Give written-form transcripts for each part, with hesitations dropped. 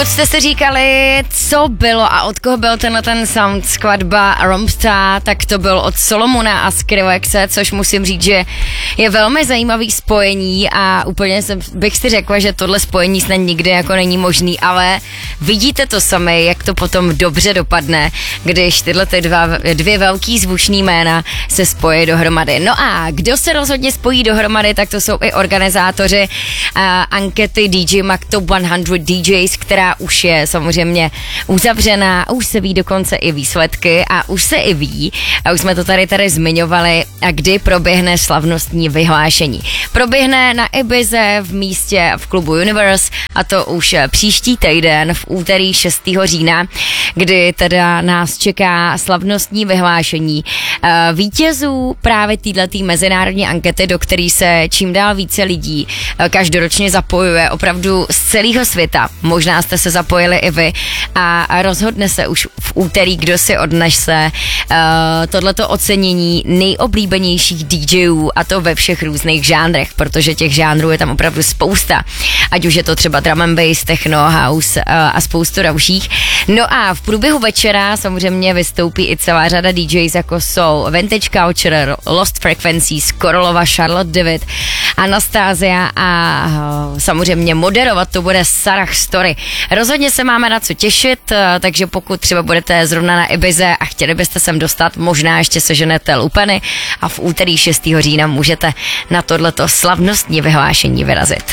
Jste si říkali, co bylo a od koho byl ten sound, skladba Romsta, tak to byl od Solomona a Skrillexe, což musím říct, že je velmi zajímavý spojení a úplně bych si řekla, že tohle spojení snad nikdy jako není možný, ale vidíte to sami, jak to potom dobře dopadne, když tyhle dvě velký zvučný jména se spojí dohromady. No a kdo se rozhodně spojí dohromady, tak to jsou i organizátoři ankety DJ Mag Top 100 DJs, která už je samozřejmě uzavřená, už se ví dokonce i výsledky a už se i ví, a už jsme to tady zmiňovali, a kdy proběhne slavnostní vyhlášení. Proběhne na Ibize v místě v klubu Universe a to už příští týden v úterý 6. října, kdy teda nás čeká slavnostní vyhlášení vítězů právě této mezinárodní ankety, do které se čím dál více lidí každoročně zapojuje opravdu z celého světa. Možná jste se zapojili i vy a rozhodne se už v úterý, kdo si odnese tohleto ocenění nejoblíbenějších DJů, a to ve všech různých žánrech, protože těch žánrů je tam opravdu spousta. Ať už je to třeba drum and bass, techno, house a spoustu dalších. No a v průběhu večera samozřejmě vystoupí i celá řada DJs, jako jsou Vintage Culture, Lost Frequencies, Korolova, Charlotte David, Anastasia a samozřejmě moderovat to bude Sarah Story. Rozhodně se máme na co těšit, takže pokud třeba budete zrovna na Ibize a chtěli byste sem dostat, možná ještě seženete lupeny a v úterý 6. října můžete na tohleto slavnostní vyhlášení vyrazit.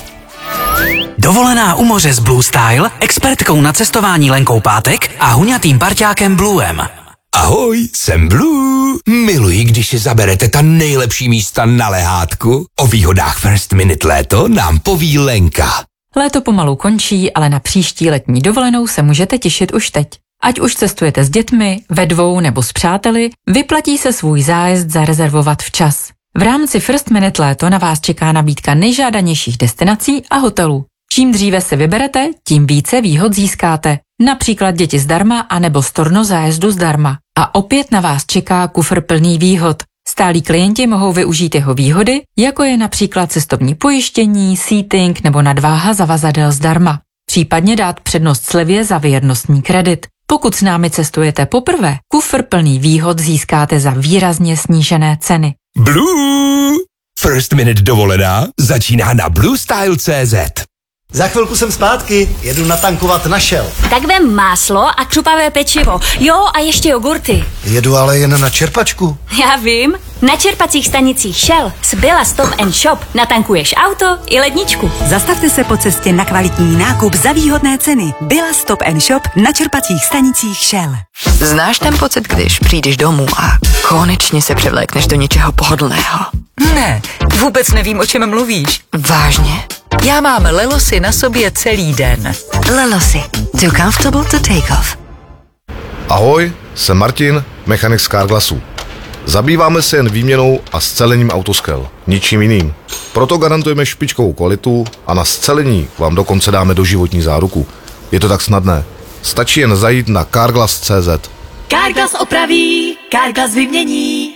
Dovolená u moře s Blue Style, expertkou na cestování Lenkou Pátek a huňatým parťákem Bluem. Ahoj, jsem Blue. Miluji, když si zaberete ta nejlepší místa na lehátku. O výhodách First Minute léto nám poví Lenka. Léto pomalu končí, ale na příští letní dovolenou se můžete těšit už teď. Ať už cestujete s dětmi, ve dvou nebo s přáteli, vyplatí se svůj zájezd zarezervovat včas. V rámci First Minute léto na vás čeká nabídka nejžádanějších destinací a hotelů. Čím dříve se vyberete, tím více výhod získáte. Například děti zdarma anebo storno zájezdu zdarma. A opět na vás čeká kufr plný výhod. Stálí klienti mohou využít jeho výhody, jako je například cestovní pojištění, seating nebo nadváha zavazadel zdarma. Případně dát přednost slevě za věrnostní kredit. Pokud s námi cestujete poprvé, kufr plný výhod získáte za výrazně snížené ceny. Blue! First Minute dovolená začíná na bluestyle.cz. Za chvilku jsem zpátky, jedu natankovat na Shell. Tak vem máslo a křupavé pečivo. Jo, a ještě jogurty. Jedu ale jen na čerpačku. Já vím. Na čerpacích stanicích Shell z Billa Stop & Shop natankuješ auto i ledničku. Zastavte se po cestě na kvalitní nákup za výhodné ceny. Billa Stop & Shop na čerpacích stanicích Shell. Znáš ten pocit, když přijdeš domů a konečně se převlékneš do něčeho pohodlného? Ne, vůbec nevím, o čem mluvíš. Vážně? Já mám Lelosy na sobě celý den. Lelosy. Too comfortable to take off. Ahoj, jsem Martin, mechanik z Carglassu. Zabýváme se jen výměnou a scelením autoskel, ničím jiným. Proto garantujeme špičkovou kvalitu a na scelení vám dokonce dáme doživotní záruku. Je to tak snadné. Stačí jen zajít na carglass.cz. Carglass opraví, Carglass vymění.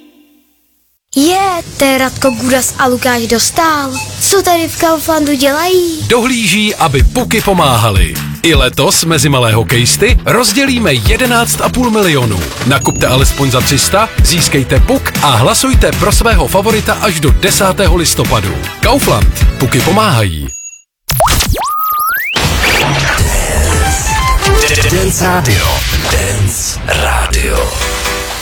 To je Radko Gudas a Lukáš Dostál. Co tady v Kauflandu dělají? Dohlíží, aby puky pomáhaly. I letos mezi malé hokejisty rozdělíme 11,5 milionu. Nakupte alespoň za 300, získejte puk a hlasujte pro svého favorita až do 10. listopadu. Kaufland. Puky pomáhají. Dance Radio. Dance Radio.